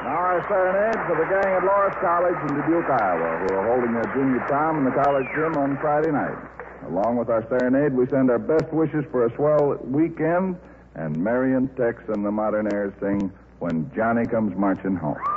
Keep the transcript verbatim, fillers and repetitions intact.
Now our serenade for the gang at Loras College in Dubuque, Iowa, who are holding their junior prom in the college gym on Friday night. Along with our serenade, we send our best wishes for a swell weekend, and Marion, Tex, and the Modernaires sing When Johnny Comes Marching Home.